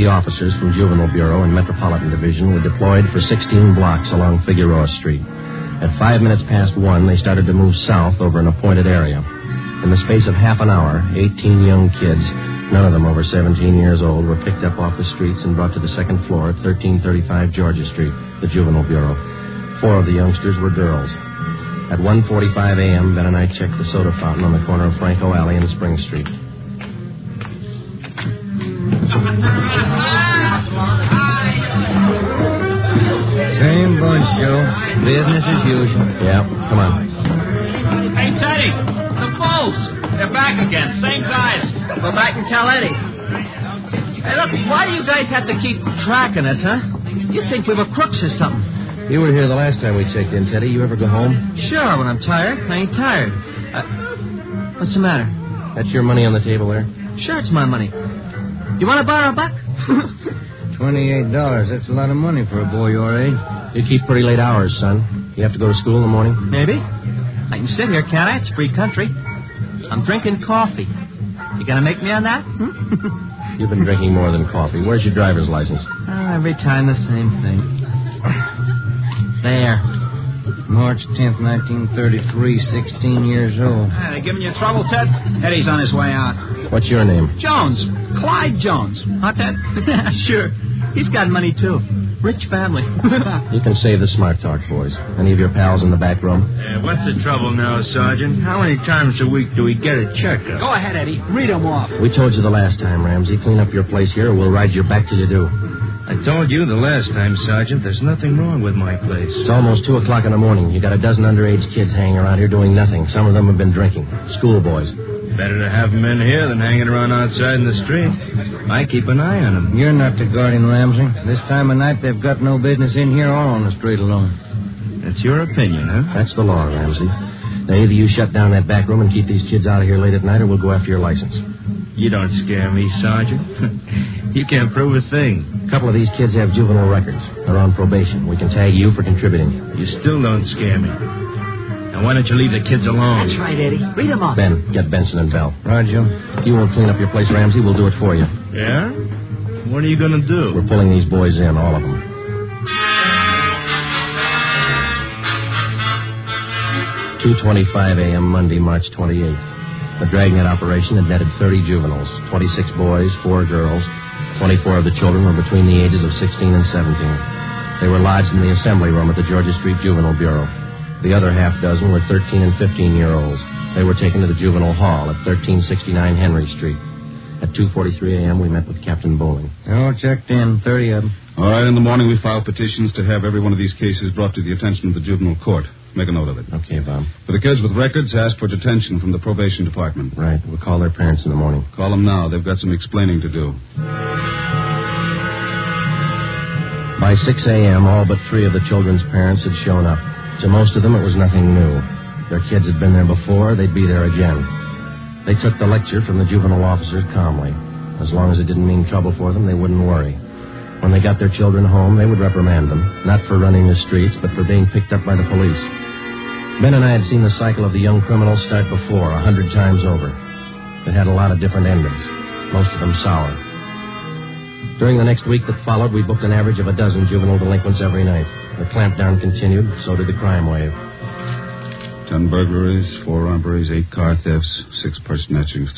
The officers from Juvenile Bureau and Metropolitan Division were deployed for 16 blocks along Figueroa Street. At 5 minutes past 1, they started to move south over an appointed area. In the space of half an hour, 18 young kids, none of them over 17 years old, were picked up off the streets and brought to the second floor at 1335 Georgia Street, the Juvenile Bureau. 4 of the youngsters were girls. At 1:45 a.m., Ben and I checked the soda fountain on the corner of Franco Alley and Spring Street. Same bunch, Joe. Business as usual. Yeah, come on. Hey, Teddy, the Bulls. They're back again. Same guys. We're back in Cal Eddie. Hey, look, why do you guys have to keep tracking us, huh? You think we were crooks or something? You were here the last time we checked in, Teddy. You ever go home? Sure, when I'm tired. I ain't tired. What's the matter? That's your money on the table there? Sure, it's my money. You want to borrow a buck? $28. That's a lot of money for a boy your age. You keep pretty late hours, son. You have to go to school in the morning? Maybe. I can sit here, can't I? It's free country. I'm drinking coffee. You gonna make me on that? You've been drinking more than coffee. Where's your driver's license? Every time the same thing. There. March 10th, 1933, 16 years old. Hey, they giving you trouble, Ted? Eddie's on his way out. What's your name? Jones. Clyde Jones. Huh, Ted? Sure. He's got money, too. Rich family. You can save the smart talk, boys. Any of your pals in the back room? What's the trouble now, Sergeant? How many times a week do we get a checkup? Go ahead, Eddie. Read them off. We told you the last time, Ramsey. Clean up your place here or we'll ride you back till you do. I told you the last time, Sergeant, there's nothing wrong with my place. It's almost 2 o'clock in the morning. You got a dozen underage kids hanging around here doing nothing. Some of them have been drinking. Schoolboys. Better to have them in here than hanging around outside in the street. I keep an eye on them. You're not the guardian, Ramsey. This time of night, they've got no business in here or on the street alone. That's your opinion, huh? That's the law, Ramsey. Now, either you shut down that back room and keep these kids out of here late at night, or we'll go after your license. You don't scare me, Sergeant. You can't prove a thing. A couple of these kids have juvenile records. They're on probation. We can tag you for contributing. You still don't scare me. Now, why don't you leave the kids alone? That's right, Eddie. Read them off. Ben, get Benson and Bell. Roger. If you won't clean up your place, Ramsey, we'll do it for you. Yeah? What are you going to do? We're pulling these boys in, all of them. 2:25 a.m. Monday, March 28th. The dragnet operation had netted 30 juveniles, 26 boys, 4 girls. 24 of the children were between the ages of 16 and 17. They were lodged in the assembly room at the Georgia Street Juvenile Bureau. The other half dozen were 13 and 15-year-olds. They were taken to the juvenile hall at 1369 Henry Street. At 2:43 a.m., we met with Captain Bowling. All checked in, 30 of them. All right, in the morning we filed petitions to have every one of these cases brought to the attention of the juvenile court. Make a note of it. Okay, Bob. For the kids with records, ask for detention from the probation department. Right. We'll call their parents in the morning. Call them now. They've got some explaining to do. By 6 a.m., all but 3 of the children's parents had shown up. To most of them, it was nothing new. Their kids had been there before. They'd be there again. They took the lecture from the juvenile officers calmly. As long as it didn't mean trouble for them, they wouldn't worry. When they got their children home, they would reprimand them, not for running the streets, but for being picked up by the police. Ben and I had seen the cycle of the young criminals start before, 100 times over. It had a lot of different endings, most of them sour. During the next week that followed, we booked an average of a dozen juvenile delinquents every night. The clampdown continued, so did the crime wave. 10 burglaries, 4 robberies, 8 car thefts, 6 purse snatchings,